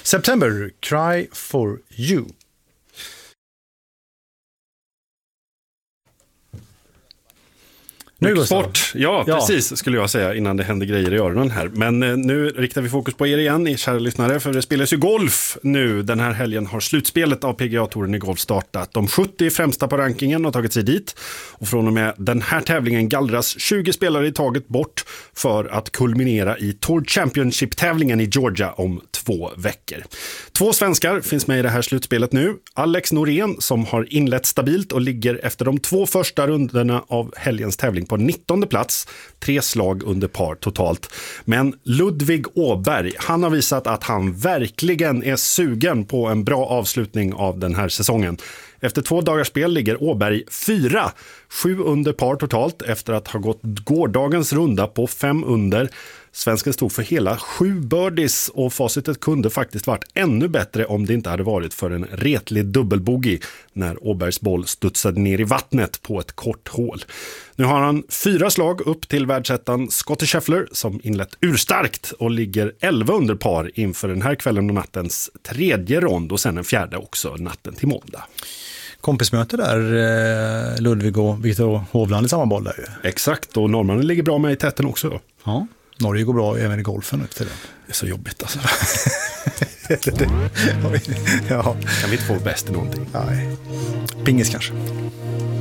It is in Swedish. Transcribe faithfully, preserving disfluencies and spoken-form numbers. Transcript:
September, Cry for You. Nu sport, ja, ja precis skulle jag säga innan det händer grejer i öronen här. Men eh, nu riktar vi fokus på er igen, kära lyssnare, för det spelas ju golf nu. Den här helgen har slutspelet av P G A-touren i golf startat. De sjuttio främsta på rankingen har tagit sig dit. Och från och med den här tävlingen gallras tjugo spelare i taget bort för att kulminera i Tour Championship-tävlingen i Georgia om två veckor. Två svenskar finns med i det här slutspelet nu. Alex Norén som har inlett stabilt och ligger efter de två första rundorna av helgens tävling på nittonde plats, tre slag under par totalt. Men Ludvig Åberg, han har visat att han verkligen är sugen på en bra avslutning av den här säsongen. Efter två dagars spel ligger Åberg fyra, sju under par totalt efter att ha gått gårdagens runda på fem under. Svensken stod för hela sju birdies och facitet kunde faktiskt varit ännu bättre om det inte hade varit för en retlig dubbelbogey när Åbergs boll studsade ner i vattnet på ett kort hål. Nu har han fyra slag upp till världsettan Scottie Scheffler som inlett urstarkt och ligger elva under par inför den här kvällen och nattens tredje rond och sen en fjärde också natten till måndag. Kompismöte där, Ludvig och Viktor Hovland i samma boll där ju. Exakt, och norrmannen ligger bra med i täten också. Ja, Norge går bra även i golfen efter det. Det är så jobbigt alltså. Ja. Kan vi inte få bäst i någonting? Nej. Pingis kanske.